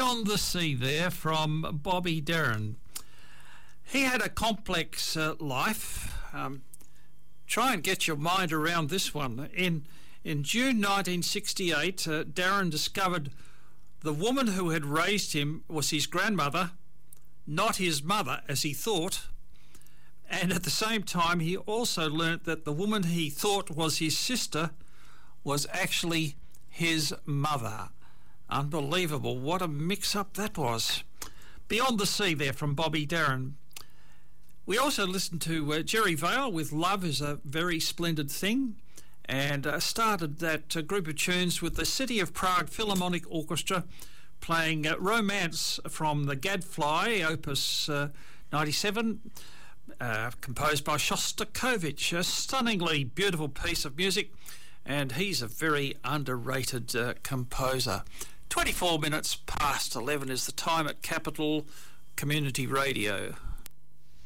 Beyond the Sea there from Bobby Darin. He had a complex life. Try and get your mind around this one. In June 1968, Darin discovered the woman who had raised him was his grandmother, not his mother as he thought. And at the same time, he also learnt that the woman he thought was his sister was actually his mother. Unbelievable. What a mix-up that was. Beyond the Sea there from Bobby Darin. We also listened to Jerry Vale with Love Is a Very Splendid Thing, and started that group of tunes with the City of Prague Philharmonic Orchestra playing Romance from the Gadfly, Opus 97, composed by Shostakovich. A stunningly beautiful piece of music, and he's a very underrated composer. 24 minutes past 11 is the time at Capital Community Radio.